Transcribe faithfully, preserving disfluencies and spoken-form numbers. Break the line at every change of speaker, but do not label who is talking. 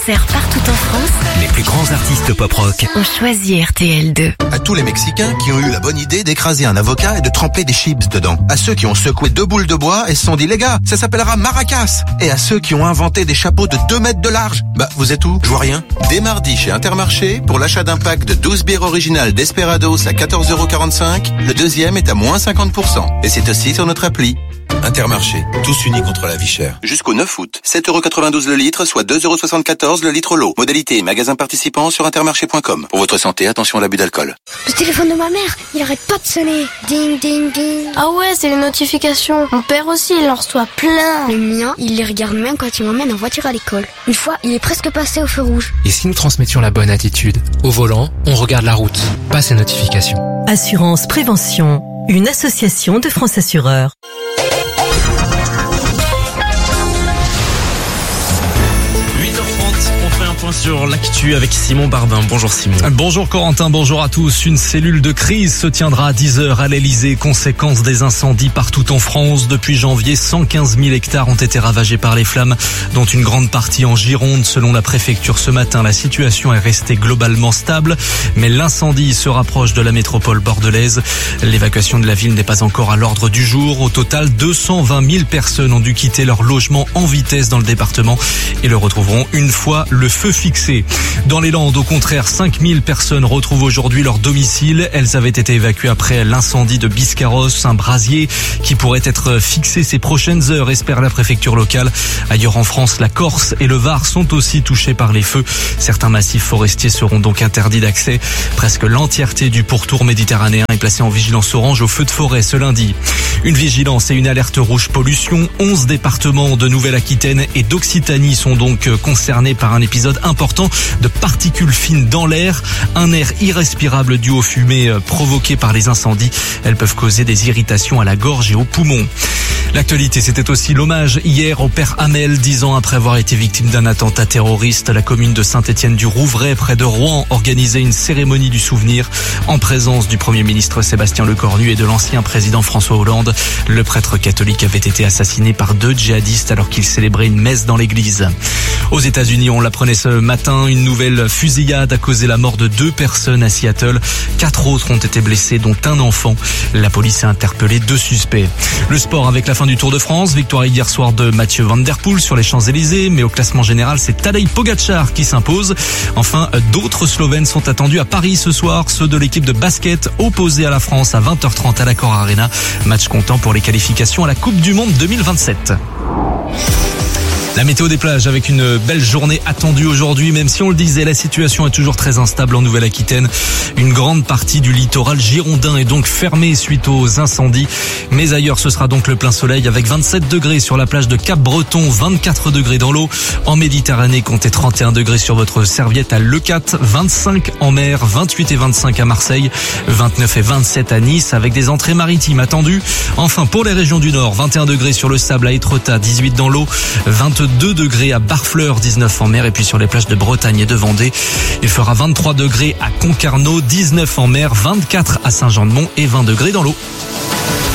Faire partout en France,
Les plus grands artistes pop-rock.
on choisit R T L deux.
À tous les Mexicains qui ont eu la bonne idée d'écraser un avocat et de tremper des chips dedans. À ceux qui ont secoué deux boules de bois et se sont dit, les gars, ça s'appellera maracas. Et à ceux qui ont inventé des chapeaux de deux mètres de large. Bah, vous êtes où? Je vois rien. Dès mardi chez Intermarché, pour l'achat d'un pack de douze bières originales Desperados à quatorze euros quarante-cinq, le deuxième est à moins cinquante pour cent. Et c'est aussi sur notre appli. Intermarché, tous unis contre la vie chère. Jusqu'au neuf août, sept euros quatre-vingt-douze le litre, soit deux euros soixante-quatorze le litre lot. Modalité et magasin participant sur intermarché point com. Pour votre santé, attention à l'abus d'alcool.
Le téléphone de ma mère, il arrête pas de sonner. Ding, ding, ding.
Ah ouais, c'est les notifications. Mon père aussi, il en reçoit plein.
Le mien, il les regarde même quand il m'emmène en voiture à l'école. Une fois, il est presque passé au feu rouge.
Et si nous transmettions la bonne attitude? Au volant, on regarde la route, pas ses notifications.
Assurance Prévention, une association de France Assureurs.
huit heures trente, on fait un point sur l'actu avec Simon Barbin. Bonjour Simon.
Bonjour Corentin, bonjour à tous. Une cellule de crise se tiendra à dix heures à l'Elysée. Conséquence des incendies partout en France. Depuis janvier, cent quinze mille hectares ont été ravagés par les flammes, dont une grande partie en Gironde. Selon la préfecture ce matin, la situation est restée globalement stable, mais l'incendie se rapproche de la métropole bordelaise. L'évacuation de la ville n'est pas encore à l'ordre du jour. Au total, deux cent vingt mille personnes ont dû quitter leur logement en vitesse dans le département et le retrouveront une fois le feu fixé. Dans les Landes, au contraire, cinq mille personnes retrouvent aujourd'hui leur domicile. Elles avaient été évacuées après l'incendie de Biscarrosse, un brasier qui pourrait être fixé ces prochaines heures, espère la préfecture locale. Ailleurs en France, la Corse et le Var sont aussi touchés par les feux. Certains massifs forestiers seront donc interdits d'accès. Presque l'entièreté du pourtour méditerranéen est placée en vigilance orange au feu de forêt ce lundi. Une vigilance et une alerte rouge pollution. onze départements de Nouvelle-Aquitaine et d'Occitanie sont donc concernés par un épisode important de particules fines dans l'air. Un air irrespirable dû aux fumées provoquées par les incendies. Elles peuvent causer des irritations à la gorge et aux poumons. L'actualité, c'était aussi l'hommage hier au père Hamel, dix ans après avoir été victime d'un attentat terroriste. La commune de Saint-Étienne-du-Rouvray, près de Rouen, organisait une cérémonie du souvenir en présence du Premier ministre Sébastien Lecornu et de l'ancien président François Hollande. Le prêtre catholique avait été assassiné par deux djihadistes alors qu'il célébrait une messe dans l'église. Aux États-Unis, on l'apprenait ce matin, une nouvelle fusillade a causé la mort de deux personnes à Seattle. Quatre autres ont été blessés, dont un enfant. La police a interpellé deux suspects. Le sport avec la fin du Tour de France. Victoire hier soir de Mathieu Van Der Poel sur les Champs-Élysées. Mais au classement général, c'est Tadej Pogačar qui s'impose. Enfin, d'autres Slovènes sont attendus à Paris ce soir. Ceux de l'équipe de basket opposée à la France à vingt heures trente à l'Accor Arena. Match comptant pour les qualifications à la Coupe du Monde deux mille vingt-sept. La météo des plages avec une belle journée attendue aujourd'hui, même si on le disait, la situation est toujours très instable en Nouvelle-Aquitaine. Une grande partie du littoral girondin est donc fermée suite aux incendies. Mais ailleurs, ce sera donc le plein soleil avec vingt-sept degrés sur la plage de Cap-Breton, vingt-quatre degrés dans l'eau. En Méditerranée, comptez trente et un degrés sur votre serviette à Leucate, vingt-cinq en mer, vingt-huit et vingt-cinq à Marseille, vingt-neuf et vingt-sept à Nice avec des entrées maritimes attendues. Enfin, pour les régions du Nord, vingt et un degrés sur le sable à Étretat, dix-huit dans l'eau, vingt-deux degrés à Barfleur, dix-neuf en mer et puis sur les plages de Bretagne et de Vendée. Il fera vingt-trois degrés à Concarneau, dix-neuf en mer, vingt-quatre à Saint-Jean-de-Mont et vingt degrés dans l'eau.